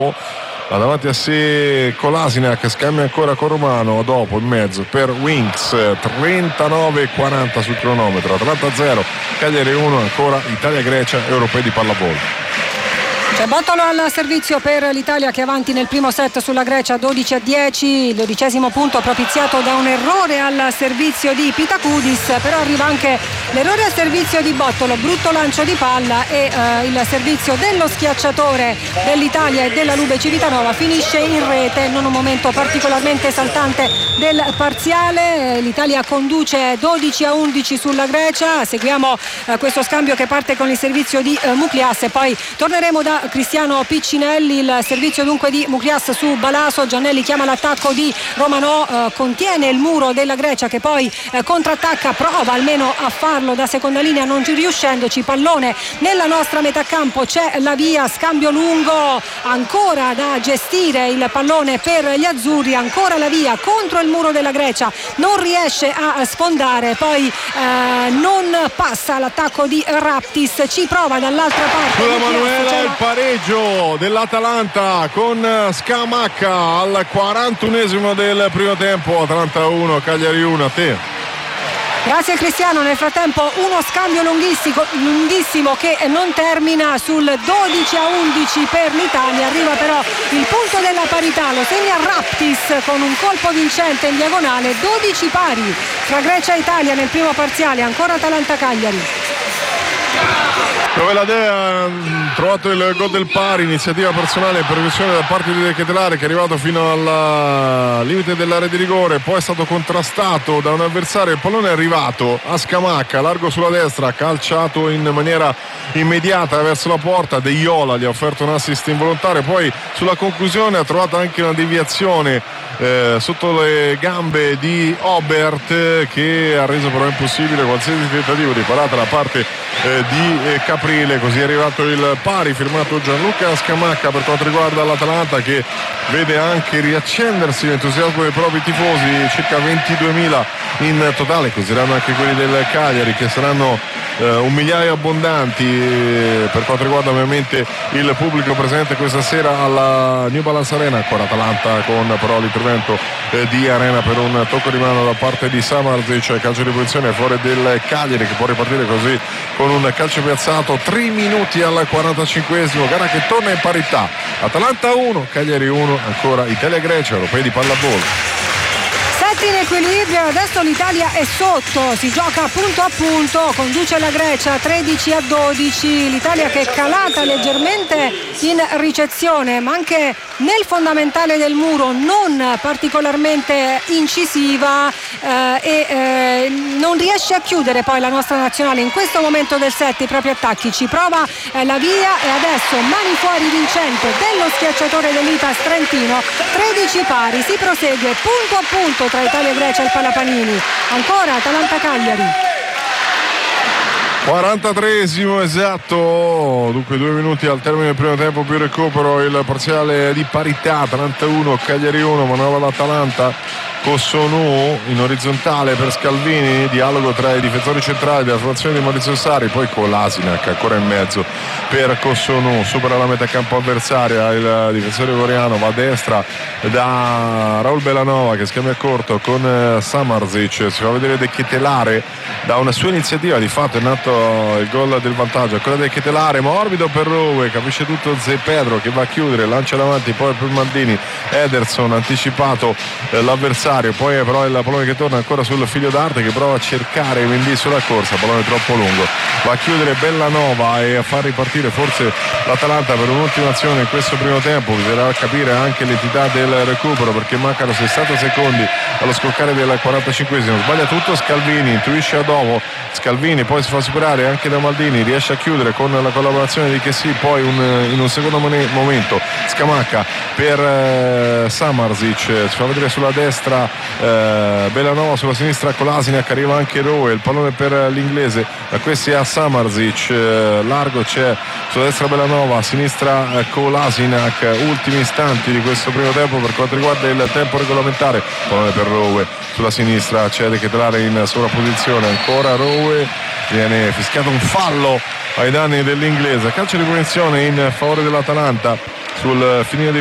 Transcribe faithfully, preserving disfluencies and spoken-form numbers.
ha davanti a sé Kolasinac, scambia ancora con Romano, dopo in mezzo per Winks, trentanove quaranta sul cronometro, Atalanta zero, Cagliari uno, ancora Italia-Grecia, europei di pallavolo. C'è Bottolo al servizio per l'Italia che è avanti nel primo set sulla Grecia dodici a dieci, il dodicesimo punto propiziato da un errore al servizio di Pitakudis, però arriva anche l'errore al servizio di Bottolo, brutto lancio di palla e eh, il servizio dello schiacciatore dell'Italia e della Lube Civitanova finisce in rete, non un momento particolarmente esaltante del parziale. L'Italia conduce dodici a undici sulla Grecia, seguiamo eh, questo scambio che parte con il servizio di eh, Muclias e poi torneremo da Cristiano Piccinelli. Il servizio dunque di Muclias su Balaso, Giannelli chiama l'attacco di Romano, eh, contiene il muro della Grecia che poi eh, contrattacca, prova almeno a farlo da seconda linea non riuscendoci, pallone nella nostra metà campo, c'è la via, scambio lungo ancora da gestire il pallone per gli azzurri, ancora la via contro il muro della Grecia, non riesce a sfondare, poi eh, non passa l'attacco di Raptis, ci prova dall'altra parte. Scusa Manuela, il pareggio dell'Atalanta con Scamacca al quarantunesimo del primo tempo, Atalanta uno, Cagliari uno. A te. Grazie Cristiano, nel frattempo uno scambio lunghissimo, lunghissimo che non termina sul dodici a undici per l'Italia, arriva però il punto della parità, lo segna Raptis con un colpo vincente in diagonale, dodici pari tra Grecia e Italia nel primo parziale, ancora Atalanta-Cagliari. Dove la Dea ha trovato il gol del pari, iniziativa personale e progressione da parte di De Ketelare che è arrivato fino al limite dell'area di rigore, poi è stato contrastato da un avversario, il pallone è arrivato a Scamacca, largo sulla destra, calciato in maniera immediata verso la porta, De Iola gli ha offerto un assist involontario, poi sulla conclusione ha trovato anche una deviazione eh, sotto le gambe di Obert che ha reso però impossibile qualsiasi tentativo di parata da parte eh, di eh, Caprile, così è arrivato il pari firmato Gianluca Scamacca per quanto riguarda l'Atalanta che vede anche riaccendersi l'entusiasmo dei propri tifosi, circa ventiduemila in totale, così saranno anche quelli del Cagliari che saranno eh, un migliaio abbondanti eh, per quanto riguarda ovviamente il pubblico presente questa sera alla New Balance Arena. Ancora Atalanta con però l'intervento eh, di Arena per un tocco di mano da parte di Samardzic, calcio di punizione fuori del Cagliari che può ripartire così con un calcio piazzato, tre minuti al quarantacinquesimo, gara che torna in parità, Atalanta uno, Cagliari uno, ancora Italia-Grecia, europei di pallavolo. In equilibrio, adesso l'Italia è sotto, si gioca punto a punto, conduce la Grecia tredici a dodici, l'Italia che è calata leggermente in ricezione ma anche nel fondamentale del muro non particolarmente incisiva eh, e eh, non riesce a chiudere poi la nostra nazionale in questo momento del set i propri attacchi, ci prova eh, la via e adesso mani fuori vincente dello schiacciatore dell'Itas Trentino, tredici pari, si prosegue punto a punto tra Italia e Grecia al Palapanini, ancora Atalanta-Cagliari. quarantatreesimo esatto, dunque due minuti al termine del primo tempo più recupero, il parziale di parità, Atalanta uno, Cagliari uno, manovra l'Atalanta. Cossonu in orizzontale per Scalvini, dialogo tra i difensori centrali della formazione di Maurizio Sarri, poi Kolasinac ancora in mezzo per Cossonu, supera la metà campo avversaria, il difensore coreano va a destra da Raul Belanova che scambia corto con Samardzic, si fa vedere De Ketelare da una sua iniziativa, di fatto è nato il gol del vantaggio, ancora De Ketelare, morbido per Rowe, capisce tutto Ze Pedro che va a chiudere, lancia davanti poi per Maldini, Ederson anticipato eh, l'avversario, poi però il pallone che torna ancora sul figlio d'arte che prova a cercare Mendy sulla corsa, pallone troppo lungo, va a chiudere Bellanova e a far ripartire forse l'Atalanta per un'ultima azione in questo primo tempo, bisognerà capire anche l'entità del recupero perché mancano sessanta secondi allo scoccare del quarantacinquesimo, sbaglia tutto Scalvini, intuisce Adomo, Scalvini poi si fa superare anche da Maldini, riesce a chiudere con la collaborazione di Chessy, poi un, in un secondo momento Scamacca per eh, Samardzic, si fa vedere sulla destra eh, Bellanova, sulla sinistra Kolasinac, arriva anche Rowe, il pallone per l'inglese, da questi a Samardzic, eh, largo c'è sulla destra Bellanova, a sinistra eh, Kolasinac, ultimi istanti di questo primo tempo per quanto riguarda il tempo regolamentare, pallone per Rowe, sulla sinistra c'è De Ketelare in sovrapposizione, ancora Rowe, viene fischiato un fallo ai danni dell'inglese, calcio di punizione in favore dell'Atalanta sul finire dei